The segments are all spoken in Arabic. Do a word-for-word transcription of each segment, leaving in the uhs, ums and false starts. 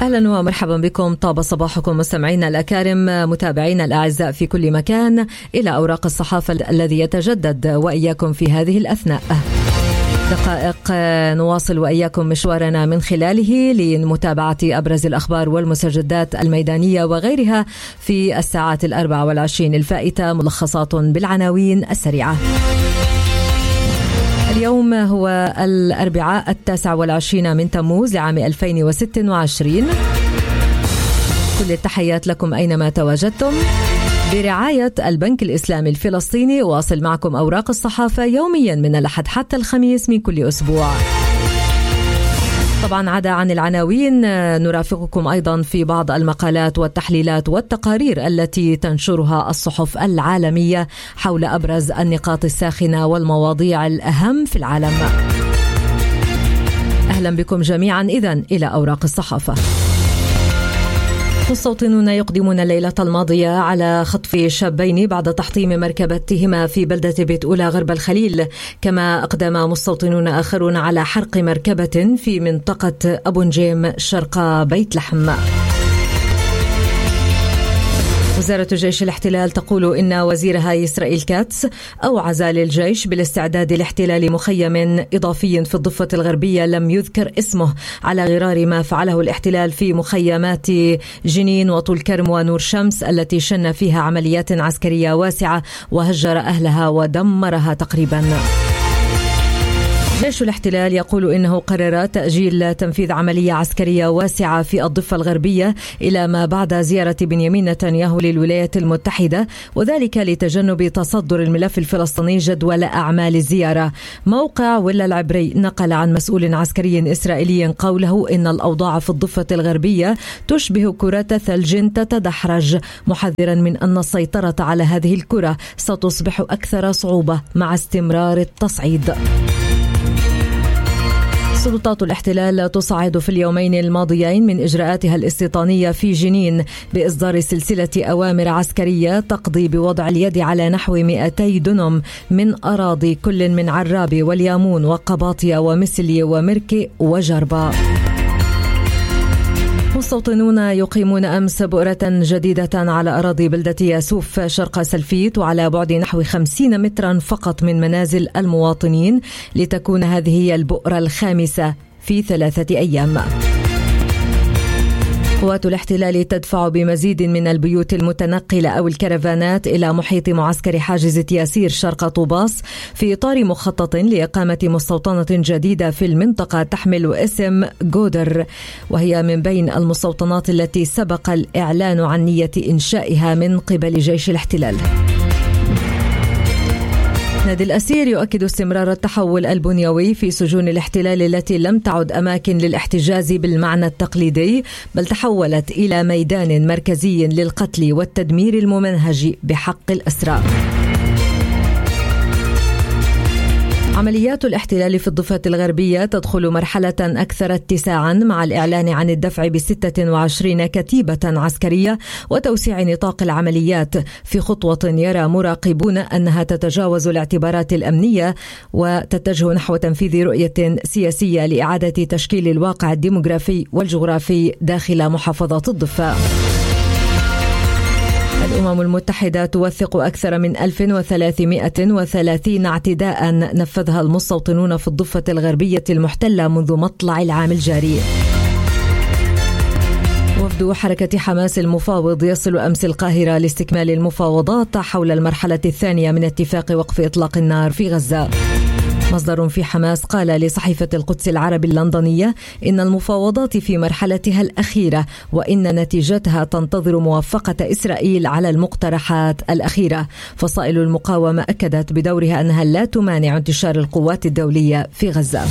أهلا ومرحبا بكم، طاب صباحكم مستمعينا الأكارم، متابعينا الأعزاء في كل مكان، إلى أوراق الصحافة الذي يتجدد وإياكم في هذه الأثناء. دقائق نواصل وإياكم مشوارنا من خلاله لمتابعة أبرز الأخبار والمستجدات الميدانية وغيرها في الساعات الأربع والعشرين الفائتة. ملخصات بالعناوين السريعة. اليوم هو الأربعاء التاسع والعشرين من تموز لعام ألفين وستة وعشرين. كل التحيات لكم أينما تواجدتم. برعاية البنك الإسلامي الفلسطيني واصل معكم أوراق الصحافة يوميا من الأحد حتى الخميس من كل أسبوع. طبعا عدا عن العناوين، نرافقكم أيضا في بعض المقالات والتحليلات والتقارير التي تنشرها الصحف العالمية حول أبرز النقاط الساخنة والمواضيع الأهم في العالم. أهلا بكم جميعا إذن إلى أوراق الصحافة. مستوطنون يقدمون الليلة الماضية على خطف شابين بعد تحطيم مركبتهما في بلدة بيت أولى غرب الخليل، كما أقدم مستوطنون آخرون على حرق مركبة في منطقة أبو نجيم شرق بيت لحم. وزارة جيش الاحتلال تقول إن وزيرها إسرائيل كاتس أوعز للجيش بالاستعداد لاحتلال مخيم إضافي في الضفة الغربية لم يذكر اسمه، على غرار ما فعله الاحتلال في مخيمات جنين وطول كرم ونور شمس التي شن فيها عمليات عسكرية واسعة وهجر أهلها ودمرها تقريبا. جيش الاحتلال يقول إنه قرر تأجيل تنفيذ عملية عسكرية واسعة في الضفة الغربية إلى ما بعد زيارة بنيامين نتنياهو للولايات المتحدة، وذلك لتجنب تصدر الملف الفلسطيني جدول أعمال الزيارة. موقع ولا العبري نقل عن مسؤول عسكري إسرائيلي قوله إن الأوضاع في الضفة الغربية تشبه كرة ثلج تتدحرج، محذرا من أن السيطرة على هذه الكرة ستصبح أكثر صعوبة مع استمرار التصعيد. سلطات الاحتلال تصعد في اليومين الماضيين من إجراءاتها الاستيطانية في جنين بإصدار سلسلة أوامر عسكرية تقضي بوضع اليد على نحو مئتي دنم من أراضي كل من عرابي واليامون وقباطية ومسلي ومركي وجربا. مستوطنون يقيمون أمس بؤرة جديدة على أراضي بلدة ياسوف شرق سلفيت وعلى بعد نحو خمسين مترا فقط من منازل المواطنين، لتكون هذه هي البؤرة الخامسة في ثلاثة أيام. قوات الاحتلال تدفع بمزيد من البيوت المتنقلة أو الكرفانات إلى محيط معسكر حاجز ياسير شرق طوباس في إطار مخطط لإقامة مستوطنة جديدة في المنطقة تحمل اسم جودر، وهي من بين المستوطنات التي سبق الإعلان عن نية إنشائها من قبل جيش الاحتلال. نادي الأسير يؤكد استمرار التحول البنيوي في سجون الاحتلال التي لم تعد أماكن للاحتجاز بالمعنى التقليدي، بل تحولت إلى ميدان مركزي للقتل والتدمير الممنهج بحق الأسرى. عمليات الاحتلال في الضفة الغربية تدخل مرحلة أكثر اتساعا مع الإعلان عن الدفع بستة وعشرين كتيبة عسكرية وتوسيع نطاق العمليات في خطوة يرى مراقبون أنها تتجاوز الاعتبارات الأمنية وتتجه نحو تنفيذ رؤية سياسية لإعادة تشكيل الواقع الديموغرافي والجغرافي داخل محافظة الضفة. الأمم المتحدة توثق أكثر من ألف وثلاثمائة وثلاثين اعتداء نفذها المستوطنون في الضفة الغربية المحتلة منذ مطلع العام الجاري. وفد حركة حماس المفاوض يصل أمس القاهرة لاستكمال المفاوضات حول المرحلة الثانية من اتفاق وقف إطلاق النار في غزة. مصدر في حماس قال لصحيفة القدس العربي اللندنية إن المفاوضات في مرحلتها الأخيرة وإن نتيجتها تنتظر موافقة إسرائيل على المقترحات الأخيرة. فصائل المقاومة أكدت بدورها أنها لا تمانع انتشار القوات الدولية في غزة.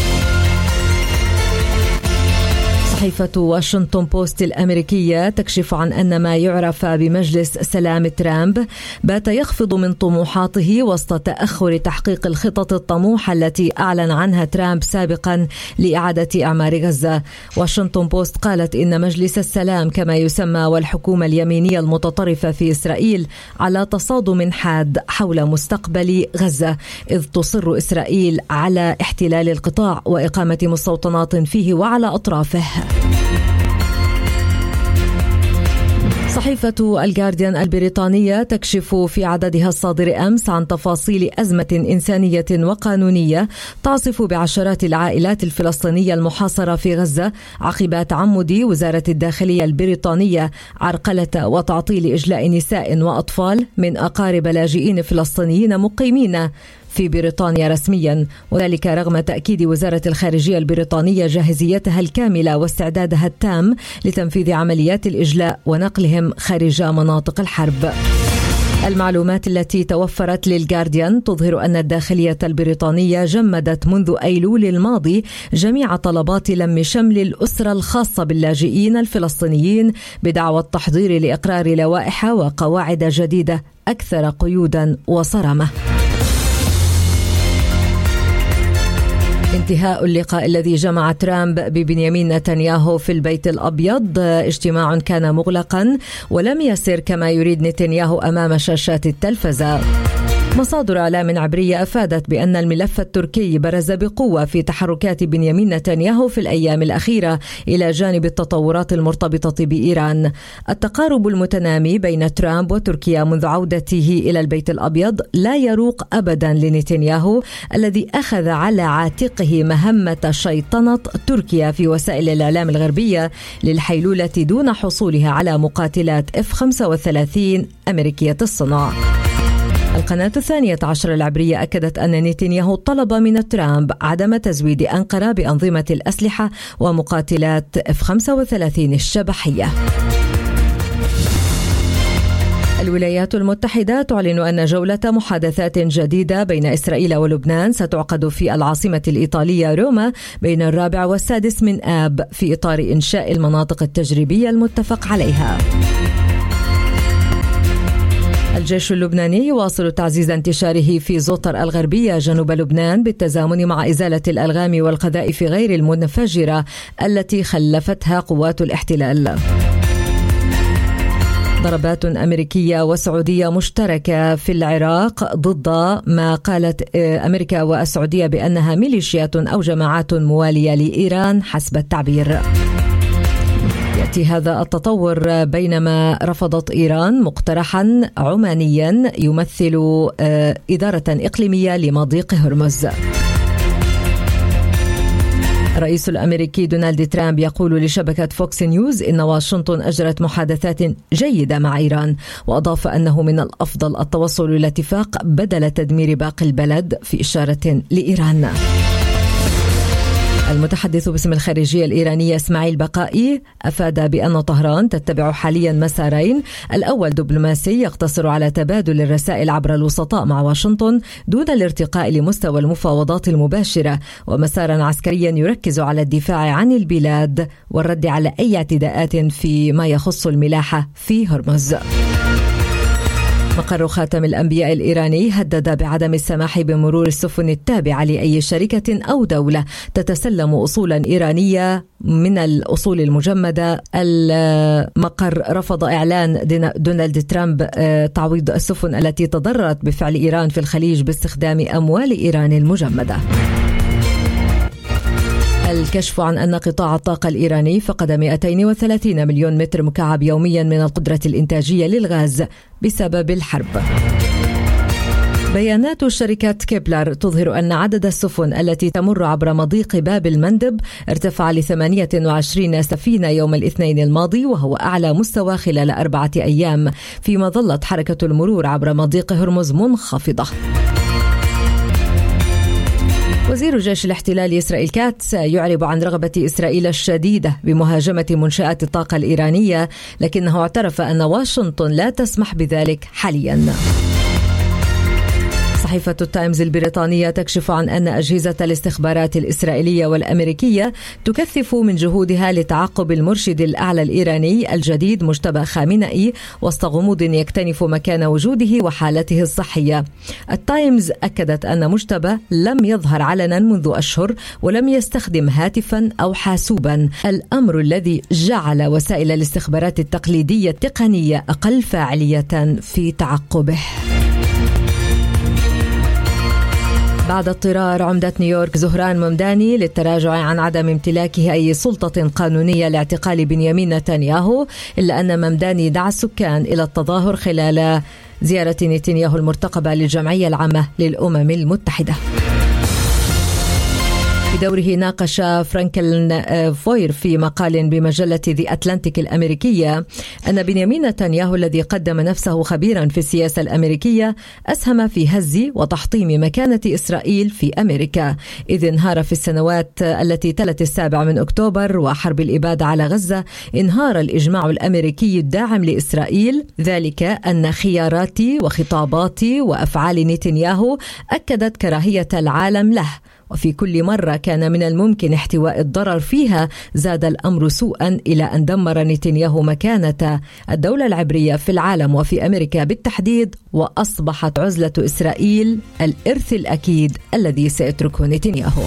صحيفة واشنطن بوست الأمريكية تكشف عن أن ما يعرف بمجلس سلام ترامب بات يخفض من طموحاته وسط تأخر تحقيق الخطط الطموحة التي أعلن عنها ترامب سابقا لإعادة إعمار غزة. واشنطن بوست قالت إن مجلس السلام كما يسمى والحكومة اليمينية المتطرفة في إسرائيل على تصادم حاد حول مستقبل غزة، إذ تصر إسرائيل على احتلال القطاع وإقامة مستوطنات فيه وعلى أطرافه. صحيفة الجارديان البريطانية تكشف في عددها الصادر أمس عن تفاصيل أزمة إنسانية وقانونية تعصف بعشرات العائلات الفلسطينية المحاصرة في غزة عقب تعمد وزارة الداخلية البريطانية عرقلة وتعطيل إجلاء نساء وأطفال من أقارب لاجئين فلسطينيين مقيمين في بريطانيا رسميا، وذلك رغم تأكيد وزارة الخارجية البريطانية جاهزيتها الكاملة واستعدادها التام لتنفيذ عمليات الإجلاء ونقلهم خارج مناطق الحرب. المعلومات التي توفرت للجارديان تظهر أن الداخلية البريطانية جمدت منذ أيلول الماضي جميع طلبات لم شمل الأسرة الخاصة باللاجئين الفلسطينيين بدعوى التحضير لإقرار لوائح وقواعد جديدة أكثر قيودا وصرامة. انتهاء اللقاء الذي جمع ترامب ببنيامين نتنياهو في البيت الأبيض، اجتماع كان مغلقا ولم يسر كما يريد نتنياهو أمام شاشات التلفزة. مصادر إعلام عبرية أفادت بأن الملف التركي برز بقوة في تحركات بنيامين نتنياهو في الأيام الأخيرة إلى جانب التطورات المرتبطة بإيران. التقارب المتنامي بين ترامب وتركيا منذ عودته إلى البيت الأبيض لا يروق أبدا لنتنياهو الذي أخذ على عاتقه مهمة شيطنة تركيا في وسائل الإعلام الغربية للحيلولة دون حصولها على مقاتلات إف خمسة وثلاثين أمريكية الصنع. القناة الثانية عشر العبرية أكدت أن نتنياهو طلب من ترامب عدم تزويد أنقرة بأنظمة الأسلحة ومقاتلات إف خمسة وثلاثين الشبحية. الولايات المتحدة تعلن أن جولة محادثات جديدة بين إسرائيل ولبنان ستعقد في العاصمة الإيطالية روما بين الرابع والسادس من آب في إطار إنشاء المناطق التجريبية المتفق عليها. الجيش اللبناني يواصل تعزيز انتشاره في زوطر الغربية جنوب لبنان بالتزامن مع إزالة الألغام والقذائف غير المنفجرة التي خلفتها قوات الاحتلال. ضربات أمريكية وسعودية مشتركة في العراق ضد ما قالت أمريكا والسعودية بأنها ميليشيات أو جماعات موالية لإيران حسب التعبير. يأتي هذا التطور بينما رفضت إيران مقترحا عمانيا يمثل إدارة إقليمية لمضيق هرمز. الرئيس الأمريكي دونالد ترامب يقول لشبكة فوكس نيوز إن واشنطن أجرت محادثات جيدة مع إيران، وأضاف أنه من الأفضل التوصل إلى اتفاق بدل تدمير باقي البلد في إشارة لإيران. المتحدث باسم الخارجية الإيرانية إسماعيل بقائي أفاد بأن طهران تتبع حاليا مسارين، الأول دبلوماسي يقتصر على تبادل الرسائل عبر الوسطاء مع واشنطن دون الارتقاء لمستوى المفاوضات المباشرة، ومسارا عسكريا يركز على الدفاع عن البلاد والرد على أي اعتداءات فيما يخص الملاحة في هرمز. مقر خاتم الأنبياء الإيراني هدد بعدم السماح بمرور السفن التابعة لأي شركة أو دولة تتسلم أصولا إيرانية من الأصول المجمدة. المقر رفض إعلان دونالد ترامب تعويض السفن التي تضررت بفعل إيران في الخليج باستخدام أموال إيران المجمدة. الكشف عن أن قطاع الطاقة الإيراني فقد مئتين وثلاثين مليون متر مكعب يوميا من القدرة الإنتاجية للغاز بسبب الحرب. بيانات شركة كيبلر تظهر أن عدد السفن التي تمر عبر مضيق باب المندب ارتفع ل ثمانية وعشرين سفينة يوم الاثنين الماضي، وهو أعلى مستوى خلال أربعة أيام، فيما ظلت حركة المرور عبر مضيق هرمز منخفضة. وزير جيش الاحتلال إسرائيل كاتس يعرب عن رغبة إسرائيل الشديدة بمهاجمة منشآت الطاقة الإيرانية، لكنه اعترف أن واشنطن لا تسمح بذلك حاليا. صحيفة التايمز البريطانية تكشف عن أن أجهزة الاستخبارات الإسرائيلية والأمريكية تكثف من جهودها لتعقب المرشد الأعلى الإيراني الجديد مجتبى خامنئي وسط غموض يكتنف مكان وجوده وحالته الصحية. التايمز أكدت أن مجتبى لم يظهر علنا منذ أشهر ولم يستخدم هاتفا أو حاسوبا، الأمر الذي جعل وسائل الاستخبارات التقليدية التقنية أقل فاعلية في تعقبه. بعد اضطرار عمدة نيويورك زهران ممداني للتراجع عن عدم امتلاكه أي سلطة قانونية لاعتقال بنيامين نتنياهو، إلا أن ممداني دعا السكان إلى التظاهر خلال زيارة نتنياهو المرتقبة للجمعية العامة للأمم المتحدة. بدوره ناقش فرانكلين فوير في مقال بمجلة ذي أتلانتيك الأمريكية أن بنيامين نتنياهو الذي قدم نفسه خبيرا في السياسة الأمريكية أسهم في هز وتحطيم مكانة إسرائيل في أمريكا، إذ انهار في السنوات التي تلت السابع من أكتوبر وحرب الإبادة على غزة انهار الإجماع الأمريكي الداعم لإسرائيل، ذلك أن خيارات وخطابات وأفعال نتنياهو أكدت كراهية العالم له، وفي كل مرة كان من الممكن احتواء الضرر فيها زاد الأمر سوءا إلى أن دمر نتنياهو مكانة الدولة العبرية في العالم وفي أمريكا بالتحديد، وأصبحت عزلة إسرائيل الإرث الأكيد الذي سيتركه نتنياهو.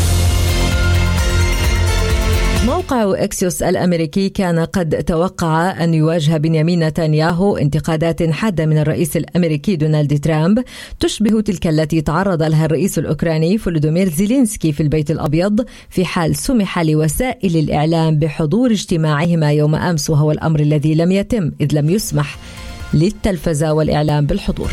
موقع إكسيوس الأمريكي كان قد توقع أن يواجه بنيامين نتنياهو انتقادات حادة من الرئيس الأمريكي دونالد ترامب تشبه تلك التي تعرض لها الرئيس الأوكراني فولودومير زيلينسكي في البيت الأبيض في حال سمح لوسائل الإعلام بحضور اجتماعهما يوم أمس، وهو الأمر الذي لم يتم إذ لم يسمح للتلفزة والإعلام بالحضور.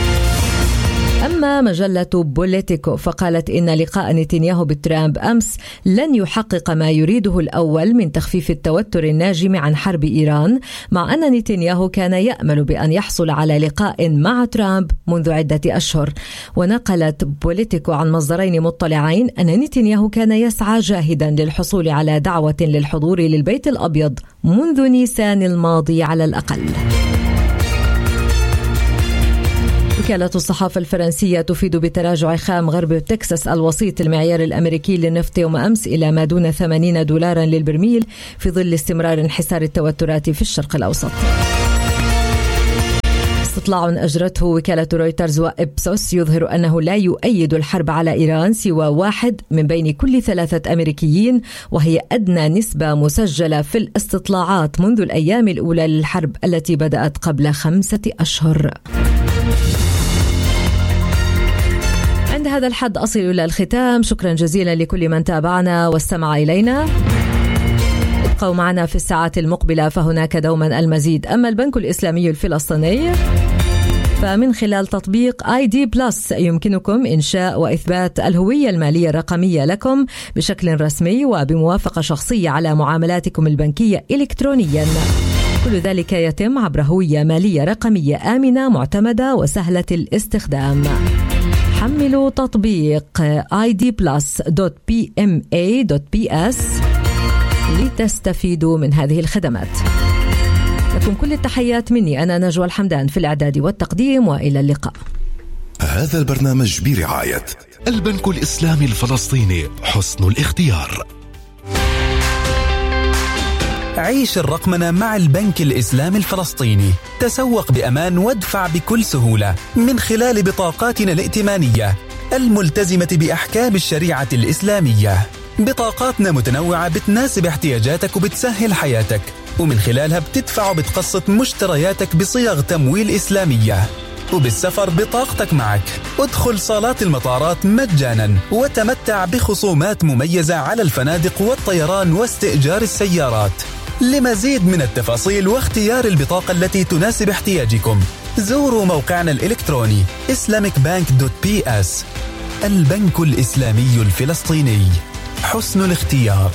أما مجلة بوليتيكو فقالت إن لقاء نتنياهو بترامب أمس لن يحقق ما يريده الأول من تخفيف التوتر الناجم عن حرب إيران، مع أن نتنياهو كان يأمل بأن يحصل على لقاء مع ترامب منذ عدة أشهر. ونقلت بوليتيكو عن مصدرين مطلعين أن نتنياهو كان يسعى جاهدا للحصول على دعوة للحضور للبيت الأبيض منذ نيسان الماضي على الأقل. وكالة الصحافة الفرنسية تفيد بتراجع خام غرب تكساس الوسيط المعيار الأمريكي للنفط يوم أمس إلى ما دون ثمانين دولارا للبرميل في ظل استمرار انحسار التوترات في الشرق الأوسط. استطلاع أجرته وكالة رويترز وإبسوس يظهر أنه لا يؤيد الحرب على إيران سوى واحد من بين كل ثلاثة أمريكيين، وهي أدنى نسبة مسجلة في الاستطلاعات منذ الأيام الأولى للحرب التي بدأت قبل خمسة أشهر. عند هذا الحد أصل إلى الختام. شكرا جزيلا لكل من تابعنا واستمع إلينا. ابقوا معنا في الساعات المقبلة فهناك دوما المزيد. أما البنك الإسلامي الفلسطيني فمن خلال تطبيق آي دي بلس يمكنكم إنشاء وإثبات الهوية المالية الرقمية لكم بشكل رسمي وبموافقة شخصية على معاملاتكم البنكية إلكترونيا. كل ذلك يتم عبر هوية مالية رقمية آمنة معتمدة وسهلة الاستخدام. حملوا تطبيق آي دي بلس دوت بي إم إيه دوت بي إس لتستفيدوا من هذه الخدمات. لكم كل التحيات مني، أنا نجوى الحمدان في الإعداد والتقديم، وإلى اللقاء. هذا البرنامج برعاية البنك الإسلامي الفلسطيني، حسن الاختيار. عيش الرقمنة مع البنك الإسلامي الفلسطيني. تسوق بأمان وادفع بكل سهولة من خلال بطاقاتنا الائتمانية الملتزمة بأحكام الشريعة الإسلامية. بطاقاتنا متنوعة بتناسب احتياجاتك وبتسهل حياتك، ومن خلالها بتدفع وبتقسط مشترياتك بصيغ تمويل إسلامية. وبالسفر بطاقتك معك. ادخل صالات المطارات مجانا وتمتع بخصومات مميزة على الفنادق والطيران واستئجار السيارات. لمزيد من التفاصيل واختيار البطاقة التي تناسب احتياجكم زوروا موقعنا الإلكتروني إسلاميك بانك دوت بي إس. البنك الإسلامي الفلسطيني، حسن الاختيار.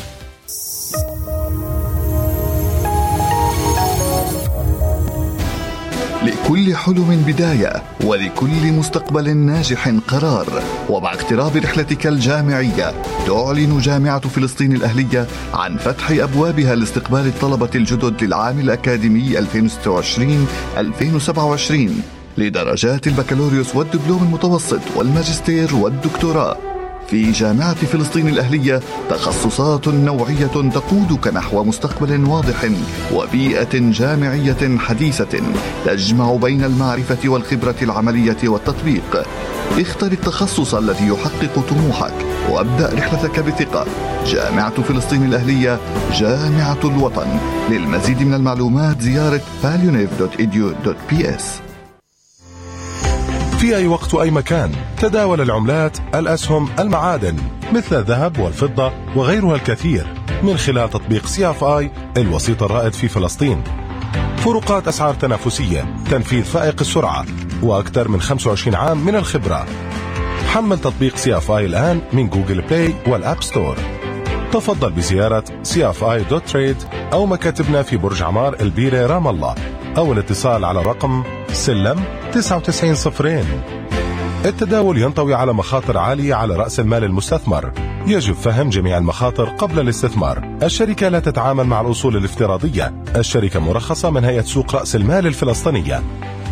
لكل حلم بداية ولكل مستقبل ناجح قرار. ومع اقتراب رحلتك الجامعية تعلن جامعة فلسطين الأهلية عن فتح أبوابها لاستقبال الطلبة الجدد للعام الأكاديمي ألفين وستة وعشرين ألفين وسبعة وعشرين لدرجات البكالوريوس والدبلوم المتوسط والماجستير والدكتوراه. في جامعة فلسطين الأهلية تخصصات نوعية تقودك نحو مستقبل واضح وبيئة جامعية حديثة تجمع بين المعرفة والخبرة العملية والتطبيق. اختر التخصص الذي يحقق طموحك وابدأ رحلتك بثقة. جامعة فلسطين الأهلية، جامعة الوطن. للمزيد من المعلومات زيارة باليونيف دوت إي دي يو دوت بي إس. في أي وقت وأي مكان. تداول العملات، الأسهم، المعادن مثل الذهب والفضة وغيرها الكثير من خلال تطبيق سي اف اي الوسيط الرائد في فلسطين. فروقات أسعار تنافسية، تنفيذ فائق السرعة، وأكثر من خمسة وعشرين عام من الخبرة. حمل تطبيق سي اف اي الآن من جوجل بلاي والأب ستور. تفضل بزيارة سي اف اي دوت تريد أو مكاتبنا في برج عمار البيرة رام الله، أو الاتصال على رقم سلم تسعة وتسعين صفرين. التداول ينطوي على مخاطر عالية على رأس المال المستثمر. يجب فهم جميع المخاطر قبل الاستثمار. الشركة لا تتعامل مع الأصول الافتراضية. الشركة مرخصة من هيئة سوق رأس المال الفلسطينية.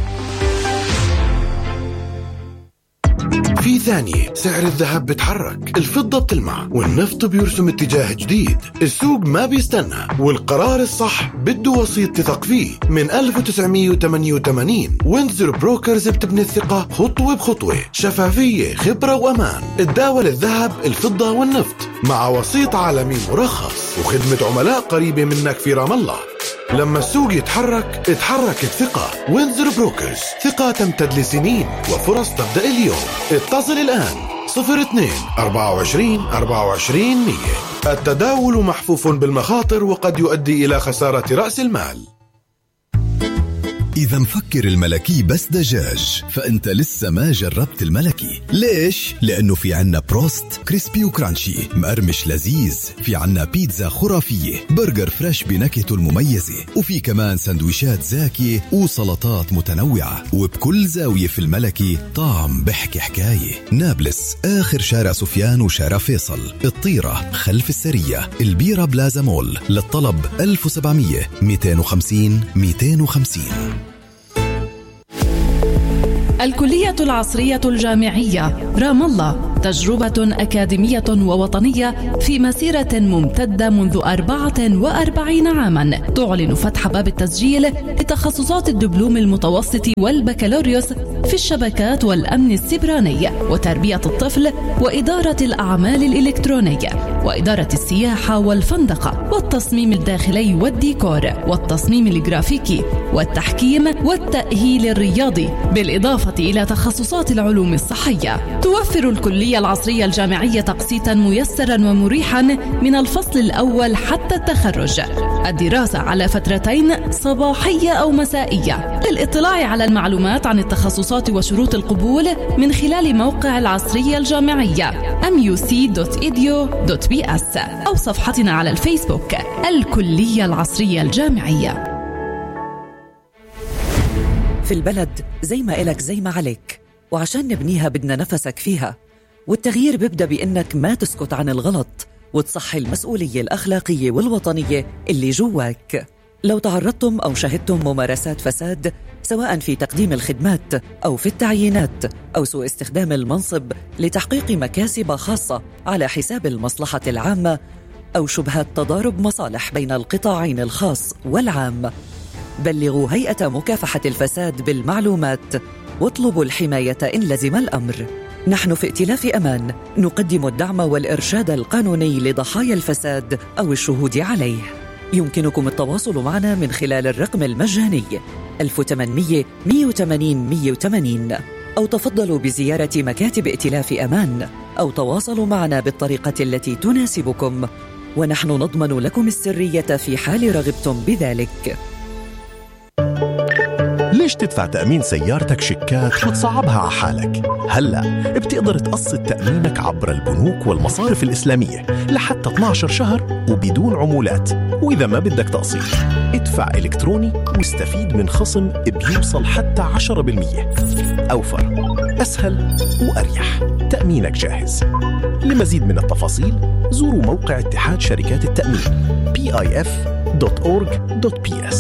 في ثانية سعر الذهب بتحرك، الفضة بتلمع، والنفط بيرسم اتجاه جديد. السوق ما بيستنى، والقرار الصح بده وسيط تثق فيه. من ألف وتسعمية وثمانية وثمانين ويندزر بروكرز بتبني الثقة خطوة بخطوة، شفافية، خبرة وأمان. تداول الذهب، الفضة والنفط مع وسيط عالمي مرخص، وخدمة عملاء قريبة منك في رام الله. لما السوق يتحرك اتحرك الثقة. ويندزر بروكرز، ثقة تمتد لسنين وفرص تبدأ اليوم. اتصل الآن صفر اثنين أربعة وعشرين أربعة وعشرين مية. التداول محفوف بالمخاطر وقد يؤدي إلى خسارة رأس المال. إذا مفكر الملكي بس دجاج، فأنت لسه ما جربت الملكي. ليش؟ لأنه في عنا بروست كريسبي وكرانشي مقرمش لذيذ، في عنا بيتزا خرافية، برجر فريش بنكهته المميزة، وفي كمان سندويشات زاكية وسلطات متنوعة. وبكل زاوية في الملكي طعم بحكي حكاية. نابلس آخر شارع سفيان وشارع فيصل، الطيرة خلف السرية، البيرة بلازا مول. للطلب ألف وسبعمية مئتين وخمسين مئتين وخمسين. الكلية العصرية الجامعية رام الله، تجربة أكاديمية ووطنية في مسيرة ممتدة منذ أربعة وأربعين عاما، تعلن فتح باب التسجيل لتخصصات الدبلوم المتوسط والبكالوريوس في الشبكات والأمن السيبراني، وتربية الطفل، وإدارة الأعمال الإلكترونية، وإدارة السياحة والفندقة، والتصميم الداخلي والديكور، والتصميم الجرافيكي، والتحكيم، والتأهيل الرياضي، بالإضافة إلى تخصصات العلوم الصحية. توفر الكلية العصرية الجامعية تقسيطا ميسرا ومريحا من الفصل الأول حتى التخرج. الدراسة على فترتين صباحية أو مسائية. للإطلاع على المعلومات عن التخصصات وشروط القبول من خلال موقع العصرية الجامعية إم يو سي دوت إيديو دوت بي إس أو صفحتنا على الفيسبوك الكلية العصرية الجامعية. في البلد زي ما إلك زي ما عليك، وعشان نبنيها بدنا نفسك فيها. والتغيير بيبدأ بإنك ما تسكت عن الغلط وتصحي المسؤولية الأخلاقية والوطنية اللي جواك. لو تعرضتم أو شهدتم ممارسات فساد، سواء في تقديم الخدمات أو في التعيينات أو سوء استخدام المنصب لتحقيق مكاسب خاصة على حساب المصلحة العامة، أو شبهات تضارب مصالح بين القطاعين الخاص والعام، بلغوا هيئة مكافحة الفساد بالمعلومات واطلبوا الحماية إن لزم الأمر. نحن في ائتلاف أمان نقدم الدعم والإرشاد القانوني لضحايا الفساد أو الشهود عليه. يمكنكم التواصل معنا من خلال الرقم المجاني ألف وثمانمية مئة وثمانين مئة وثمانين، أو تفضلوا بزيارة مكاتب ائتلاف أمان، أو تواصلوا معنا بالطريقة التي تناسبكم، ونحن نضمن لكم السرية في حال رغبتم بذلك. ليش تدفع تأمين سيارتك شيكات وتصعبها على حالك؟ هلأ بتقدر تقسط تأمينك عبر البنوك والمصارف الإسلامية لحتى اثني عشر شهر وبدون عمولات. وإذا ما بدك تقسيط، ادفع إلكتروني واستفيد من خصم بيوصل حتى عشرة بالمئة. أوفر، أسهل وأريح. تأمينك جاهز. لمزيد من التفاصيل زوروا موقع اتحاد شركات التأمين بي آي إف دوت أورج دوت بي إس.